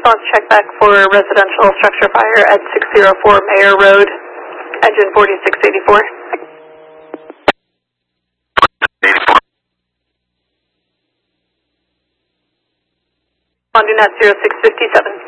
response check back for residential structure fire at 604 Mayor Road, engine 4684. Responding at 0657.